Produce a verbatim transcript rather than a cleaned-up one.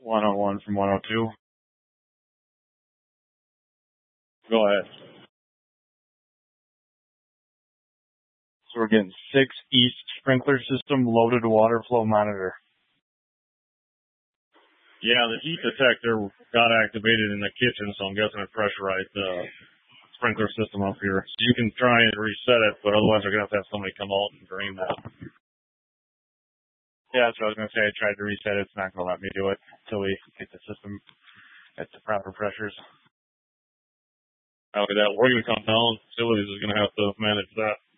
one oh one from one oh two. Go ahead. So we're getting six east sprinkler system loaded water flow monitor. Yeah, the heat detector got activated in the kitchen, so I'm guessing it pressurized the sprinkler system up here. So you can try and reset it, but otherwise we're going to have to have somebody come out and drain that. Yeah, that's what I was going to say. I tried to reset it. It's not going to let me do it until we get the system at the proper pressures. After that, we're going to come down. Facilities is going to have to manage that.